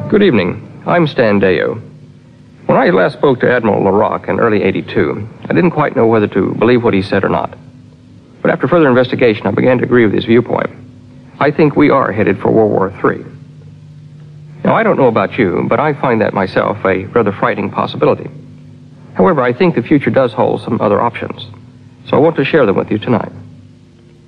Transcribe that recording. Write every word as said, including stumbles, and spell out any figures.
Good evening. I'm Stan Deyo. When I last spoke to Admiral LaRocque in early eighty-two, I didn't quite know whether to believe what he said or not. But after further investigation, I began to agree with his viewpoint. I think we are headed for World War Three. Now, I don't know about you, but I find that myself a rather frightening possibility. However, I think the future does hold some other options, so I want to share them with you tonight.